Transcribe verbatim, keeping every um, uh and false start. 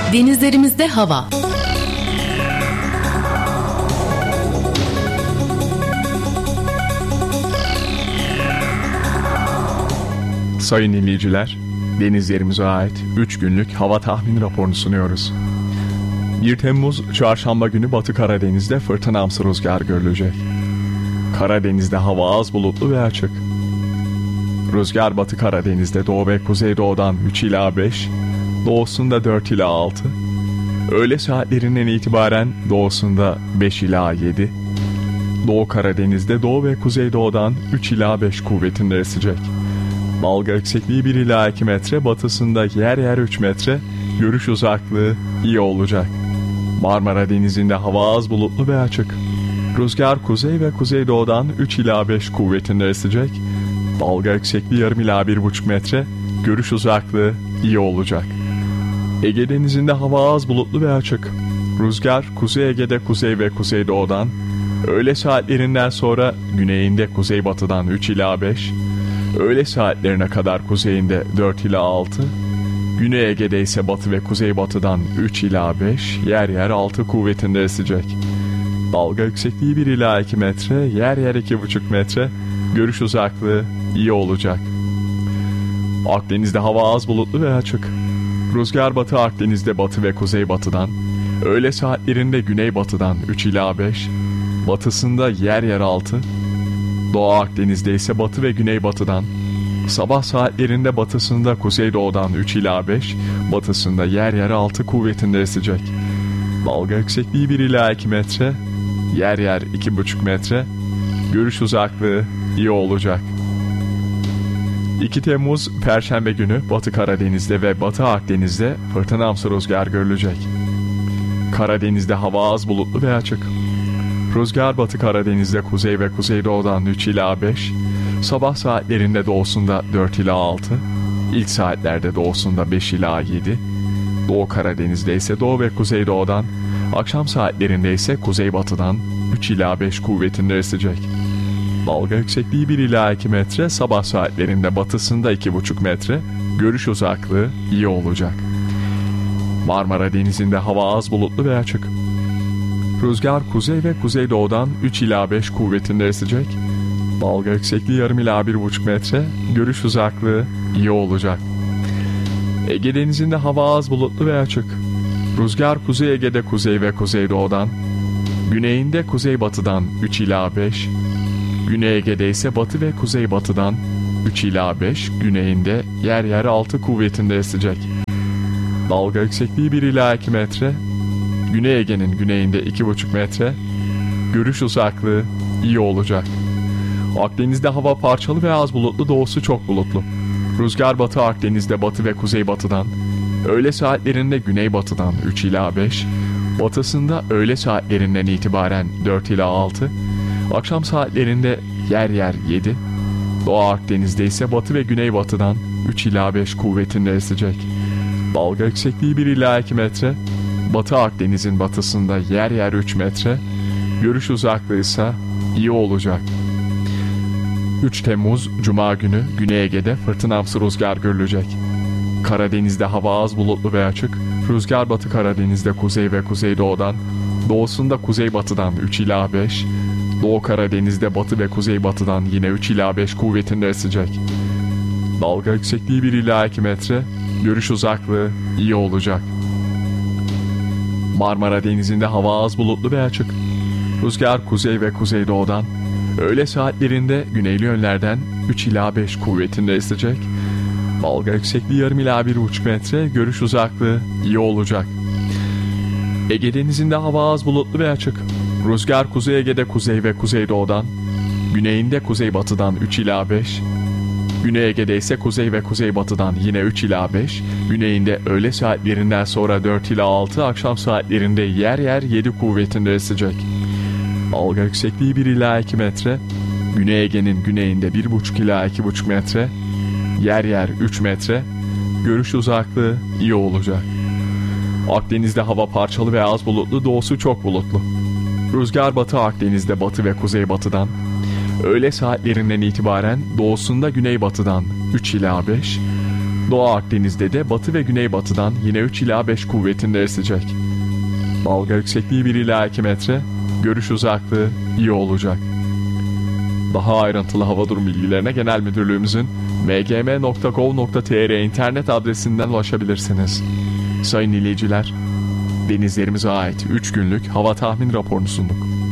Denizlerimizde hava. Sayın dinleyiciler, denizlerimize ait üç günlük hava tahmini raporunu sunuyoruz. bir Temmuz Çarşamba günü Batı Karadeniz'de fırtınamsı rüzgar görülecek. Karadeniz'de hava az bulutlu ve açık. Rüzgar Batı Karadeniz'de doğu ve kuzeydoğudan üç ila beş, doğusunda dört ila altı, öğle saatlerinden itibaren doğusunda beş ila yedi, Doğu Karadeniz'de doğu ve kuzeydoğudan üç ila beş kuvvetinde esecek. Dalga yüksekliği bir ila iki metre, batısında yer yer üç metre, görüş uzaklığı iyi olacak. Marmara Denizi'nde hava az bulutlu ve açık. Rüzgar kuzey ve kuzeydoğudan üç ila beş kuvvetinde esecek. Dalga yüksekliği yarım ila bir buçuk metre, görüş uzaklığı iyi olacak. Ege Denizi'nde hava az bulutlu ve açık. Rüzgar Kuzey Ege'de kuzey ve kuzeydoğudan, öğle saatlerinden sonra güneyinde kuzeybatıdan üç ila beş, öğle saatlerine kadar kuzeyinde dört ila altı, Güney Ege'de ise batı ve kuzeybatıdan üç ila beş, yer yer altı kuvvetinde esecek. Dalga yüksekliği bir ila iki metre, yer yer iki buçuk metre, görüş uzaklığı iyi olacak. Akdeniz'de hava az bulutlu ve açık. Rüzgar Batı Akdeniz'de batı ve kuzeybatıdan, öğle saatlerinde güneybatıdan üç ila beş, batısında yer yer altı, Doğu Akdeniz'de ise batı ve güneybatıdan, sabah saatlerinde batısında kuzeydoğudan üç ila beş, batısında yer yer altı kuvvetinde esecek. Dalga yüksekliği bir ila iki metre, yer yer iki buçuk metre, görüş uzaklığı iyi olacak. iki Temmuz Perşembe günü Batı Karadeniz'de ve Batı Akdeniz'de fırtınamsı rüzgar görülecek. Karadeniz'de hava az bulutlu ve açık. Rüzgar Batı Karadeniz'de kuzey ve kuzeydoğudan üç ila beş, sabah saatlerinde doğusunda dört ila altı, ilk saatlerde doğusunda beş ila yedi, Doğu Karadeniz'de ise doğu ve kuzeydoğudan, akşam saatlerinde ise kuzeybatıdan üç ila beş kuvvetinde esecek. Dalga yüksekliği bir ila iki metre, sabah saatlerinde batısında iki buçuk metre, görüş uzaklığı iyi olacak. Marmara Denizi'nde hava az bulutlu ve açık. Rüzgar kuzey ve kuzeydoğudan üç ila beş kuvvetinde esecek. Dalga yüksekliği yarım ila bir buçuk metre, görüş uzaklığı iyi olacak. Ege Denizi'nde hava az bulutlu ve açık. Rüzgar Kuzey Ege'de kuzey ve kuzeydoğudan, güneyinde kuzeybatıdan üç ila beş, Güney Ege'de ise batı ve kuzeybatıdan üç ila beş, güneyinde yer yer altı kuvvetinde esecek. Dalga yüksekliği bir ila iki metre, Güney Ege'nin güneyinde iki buçuk metre, görüş uzaklığı iyi olacak. Akdeniz'de hava parçalı ve az bulutlu, doğusu çok bulutlu. Rüzgar Batı Akdeniz'de batı ve kuzeybatıdan, öğle saatlerinde güneybatıdan üç ila beş, batısında öğle saatlerinden itibaren dört ila altı, akşam saatlerinde yer yer yedi, Doğu Akdeniz'de ise batı ve güneybatıdan üç ila beş kuvvetinde esecek. Dalga yüksekliği bir ila iki metre, Batı Akdeniz'in batısında yer yer üç metre, görüş uzaklığı ise iyi olacak. üç Temmuz Cuma günü Güney Ege'de fırtınamsı rüzgar görülecek. Karadeniz'de hava az bulutlu ve açık. Rüzgar Batı Karadeniz'de kuzey ve kuzeydoğudan, doğusunda kuzeybatıdan üç ila beş, Doğu Karadeniz'de batı ve kuzeybatıdan yine üç ila beş kuvvetinde esecek. Dalga yüksekliği bir ila iki metre, görüş uzaklığı iyi olacak. Marmara Denizi'nde hava az bulutlu ve açık. Rüzgar kuzey ve kuzeydoğudan, öğle saatlerinde güneyli yönlerden üç ila beş kuvvetinde esecek. Dalga yüksekliği yarım ila bir buçuk metre, görüş uzaklığı iyi olacak. Ege Denizi'nde hava az bulutlu ve açık. Rüzgar Kuzey Ege'de kuzey ve kuzeydoğudan, güneyinde kuzeybatıdan üç ila beş, Güney Ege'de ise kuzey ve kuzeybatıdan yine üç ila beş, güneyinde öğle saatlerinden sonra dört ila altı, akşam saatlerinde yer yer yedi kuvvetinde esecek. Dalga yüksekliği bir ila iki metre, Güney Ege'nin güneyinde bir buçuk ila iki buçuk metre, yer yer üç metre, görüş uzaklığı iyi olacak. Akdeniz'de hava parçalı ve az bulutlu, doğusu çok bulutlu. Rüzgar Batı Akdeniz'de batı ve kuzeybatıdan, öğle saatlerinden itibaren doğusunda güneybatıdan üç ila beş, Doğu Akdeniz'de de batı ve güneybatıdan yine üç ila beş kuvvetinde esecek. Dalga yüksekliği bir ila iki metre, görüş uzaklığı iyi olacak. Daha ayrıntılı hava durum bilgilerine Genel Müdürlüğümüzün m g m nokta gov nokta t r internet adresinden ulaşabilirsiniz. Sayın dinleyiciler, denizlerimize ait üç günlük hava tahmin raporunu sunduk.